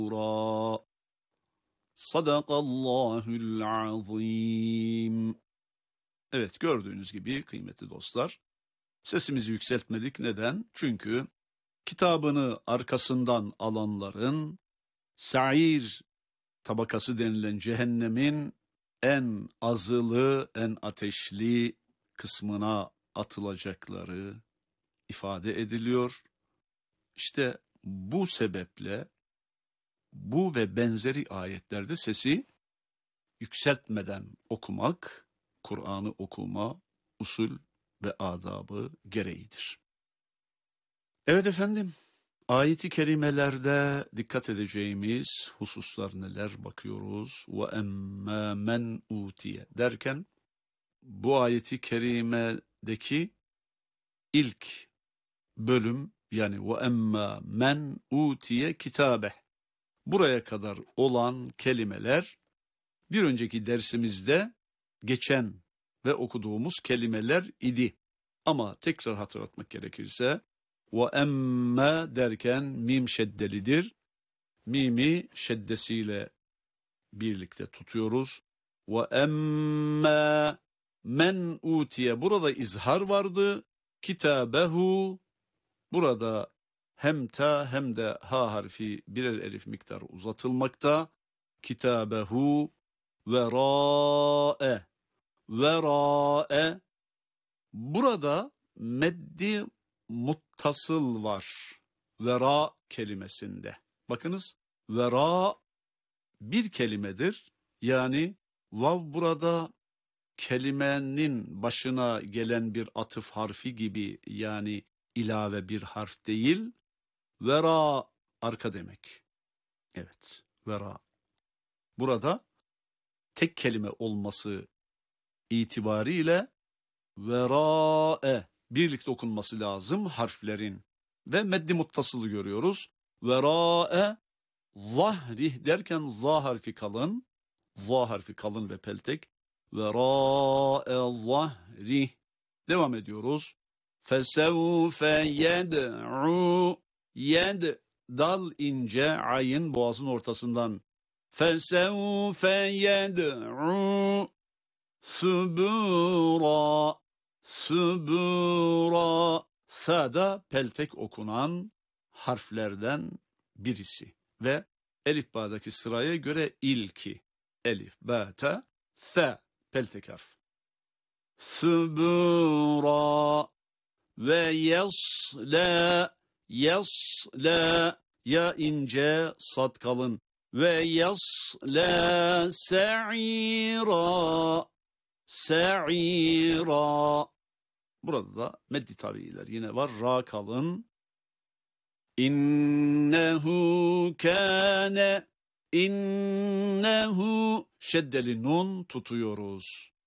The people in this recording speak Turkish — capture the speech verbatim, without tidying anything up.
Sadakallahul azim. Evet, gördüğünüz gibi kıymetli dostlar, sesimizi yükseltmedik. Neden? Çünkü kitabını arkasından alanların sa'ir tabakası denilen cehennemin en azılı, en ateşli kısmına atılacakları ifade ediliyor. İşte bu sebeple bu ve benzeri ayetlerde sesi yükseltmeden okumak, Kur'an'ı okuma usul ve adabı gereğidir. Evet efendim, ayet-i kerimelerde dikkat edeceğimiz hususlar neler bakıyoruz? Ve emmâ men utiye derken bu ayet-i kerimedeki ilk bölüm, yani ve emmâ men utiye kitabe, buraya kadar olan kelimeler bir önceki dersimizde geçen ve okuduğumuz kelimeler idi. Ama tekrar hatırlatmak gerekirse ve emme derken mim şeddelidir. Mimi şeddesiyle birlikte tutuyoruz. Ve emme men utiye, burada izhar vardı. Kitabehu, burada hem ta hem de ha harfi birer elif miktarı uzatılmakta. Kitabehu verâe, verâe, burada meddi muttasıl var vera kelimesinde. Bakınız, vera bir kelimedir. Yani vav burada kelimenin başına gelen bir atıf harfi gibi, yani ilave bir harf değil. Vera arka demek. Evet, vera. Burada tek kelime olması itibariyle verâe birlikte okunması lazım harflerin. Ve meddi muttasılı görüyoruz. Verâe zahrih derken za harfi kalın. za harfi kalın ve peltek. Verâe zahrih. Devam ediyoruz. Fesevfe yed'u, yed dal ince, ayın boğazın ortasından. Fesevfe yed'u Sübura, sübura, sa'da peltek okunan harflerden birisi ve elif ba'daki sıraya göre ilki. Elif, ba, ta, fa, peltek harf. Sübura ve yasla, yasla, ya ince, sad kalın. Ve yasla sa'ira, Sa'ira. Burada da meddi tabiiler yine var. Ra kalın. İnnehu kâne, innehu şeddeli nun tutuyoruz.